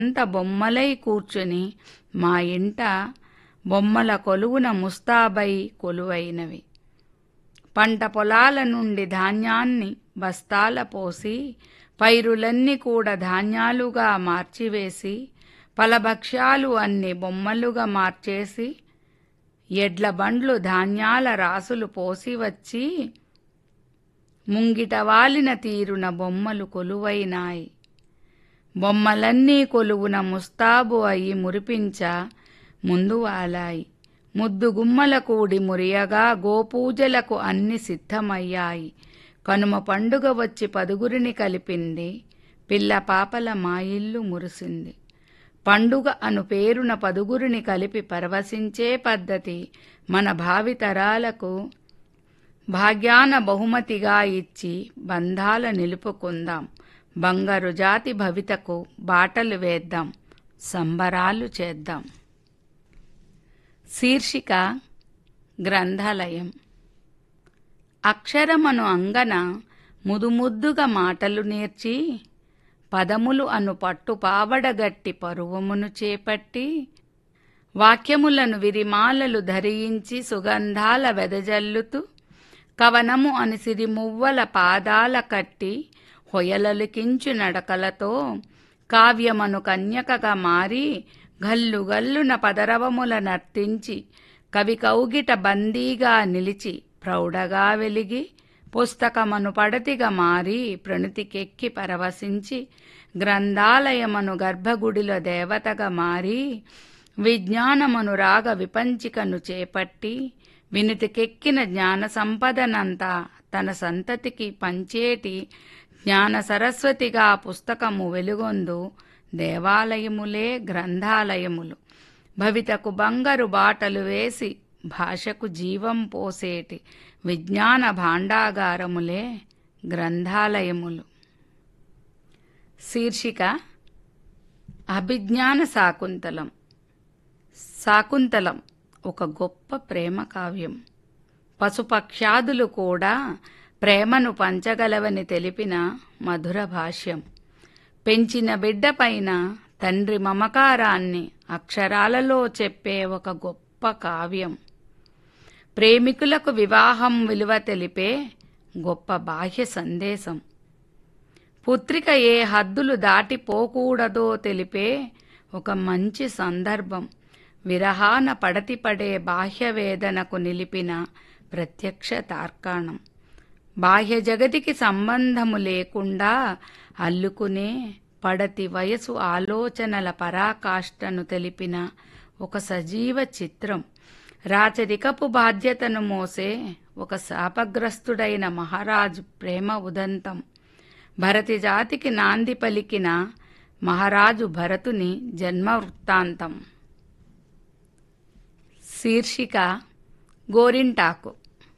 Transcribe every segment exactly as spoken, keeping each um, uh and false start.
అంత బొమ్మలై కూర్చుని మా ఇంట బొమ్మల కొలువున ముస్తాబై కొలువైనవి. పంట పొలాల నుండి ధాన్యాన్ని బస్తాల పోసి పైరులన్నీ కూడా ధాన్యాలుగా మార్చివేసి ఫలభక్ష్యాలు అన్ని బొమ్మలుగా మార్చేసి ఎడ్ల బండ్లు ధాన్యాల రాసులు పోసి వచ్చి ముంగిట వాలిన తీరున బొమ్మలు కొలువైనాయి. బొమ్మలన్నీ కొలువున ముస్తాబు అయి మురిపించ ముందు వాలాయి. ముద్దు గుమ్మల కూడి మురియగా గోపూజలకు అన్ని సిద్ధమయ్యాయి. కనుమ పండుగ వచ్చి పదుగురిని కలిపింది. పిల్ల పాపల మా ఇల్లు మురిసింది. పండుగ అను పేరున పదుగురిని కలిపి పరవశించే పద్ధతి మన భావితరాలకు భాగ్యాన బహుమతిగా ఇచ్చి బంధాల నిలుపుకుందాం. బంగారు జాతి భవితకు బాటలు వేద్దాం. సంబరాలు చేద్దాం. శీర్షిక గ్రంథాలయం. అక్షరమను అంగన ముదుముద్దుగా మాటలు నేర్చి పదములు అను పట్టు పావడగట్టి పరువమును చేపట్టి వాక్యములను విరిమాలలు ధరించి సుగంధాల వెదజల్లుతూ కవనము అని సిరిమువ్వల పాదాల కట్టి హొయలలికించు నడకలతో కావ్యమను కన్యకగా మారి గల్లు గల్లున పదరవముల నర్తించి కవి కౌగిట బందీగా నిలిచి ప్రౌఢగా వెలిగి పుస్తకమను పడతిగా మారి ప్రణితికెక్కి పరవశించి గ్రంథాలయమను గర్భగుడిలో దేవతగా మారి విజ్ఞానమను రాగ విపంచికను చేపట్టి వినితికెక్కిన జ్ఞాన సంపదనంతా తన సంతతికి పంచేటి జ్ఞాన సరస్వతిగా పుస్తకము వెలుగొందు దేవాలయములే గ్రంథాలయములు. భవితకు బంగారు బాటలు వేసి భాషకు జీవం పోసేటి విజ్ఞాన భాండాగారములే గ్రంథాలయములు. శీర్షిక అభిజ్ఞాన శాకుంతలం. శాకుంతలం ఒక గొప్ప ప్రేమ కావ్యం. పశుపక్ష్యాదులు కూడా ప్రేమను పంచగలవని తెలిపిన మధుర భాష్యం. పెంచిన బిడ్డపైన తండ్రి మమకారాన్ని అక్షరాలలో చెప్పే ఒక గొప్ప కావ్యం. ప్రేమికులకు వివాహం విలువ తెలిపే గొప్ప బాహ్య సందేశం. పుత్రిక ఏ హద్దులు దాటిపోకూడదో తెలిపే ఒక మంచి సందర్భం. విరహాన పడతిపడే బాహ్య వేదనకు నిలిపిన ప్రత్యక్ష తార్కాణం. బాహ్య జగతికి సంబంధము లేకుండా అల్లుకునే పడతి వయసు ఆలోచనల పరాకాష్ఠను తెలిపిన ఒక సజీవ చిత్రం. రాచరికపు బాధ్యతను మోసే ఒక శాపగ్రస్తుడైన మహారాజు ప్రేమ ఉదంతం. భరతి జాతికి నాంది పలికిన మహారాజు భరతుని జన్మ వృత్తాంతం. శీర్షిక గోరింటాకు.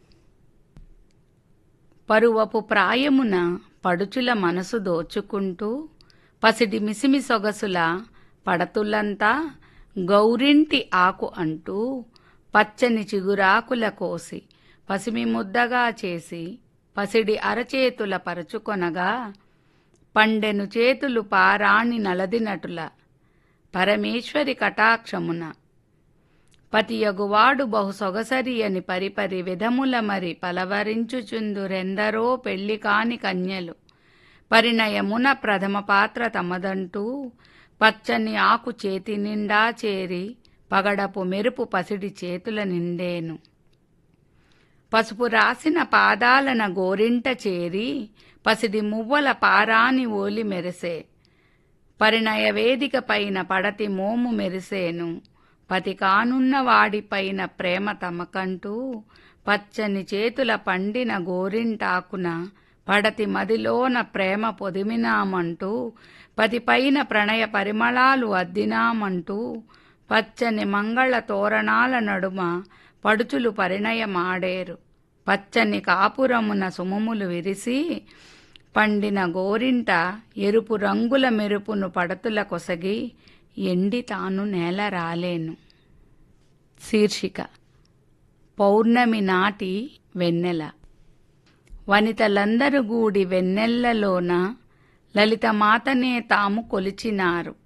పరువపు ప్రాయమున పడుచుల మనసు దోచుకుంటూ పసిడి మిసిమి సొగసుల పడతులంతా గౌరింటి ఆకు అంటూ పచ్చని చిగురాకుల కోసి పసిమి ముద్దగా చేసి పసిడి అరచేతుల పరచుకొనగా పండెను చేతులు పారాణి నలదినటుల పరమేశ్వరి కటాక్షమున పతియగువాడు బహు సొగసరి అని పరిపరి విధముల మరి పలవరించుచుందురెందరో పెళ్లి కాని కన్యలు. పరిణయమున ప్రథమ పాత్ర తమదంటూ పచ్చని ఆకు చేతి నిండా చేరి పగడపు మెరుపు పసిడి చేతుల నిండేను. పసుపు రాసిన పాదాలన గోరింట చేరి పసిడి మువ్వల పారాని ఓలి మెరిసే. పరిణయ వేదిక పైన పడతి మోము మెరిసేను. పతి కానున్న వాడిపైన ప్రేమ తమకంటూ పచ్చని చేతుల పండిన గోరింటాకున పడతి మదిలోన ప్రేమ పొదిమినామంటూ పతిపైన ప్రణయ పరిమళాలు అద్దినామంటూ పచ్చని మంగళ తోరణాల నడుమ పడుచులు పరిణయమాడేరు. పచ్చని కాపురమున సుమములు విరిసి పండిన గోరింట ఎరుపు రంగుల మెరుపును పడతుల కొసగి ఎండి తాను నేల రాలేను. శీర్షిక పౌర్ణమి నాటి వెన్నెల. వనితలందరు గూడి వెన్నెల్లలోన లలితమాతనే తాము కొలిచినారు.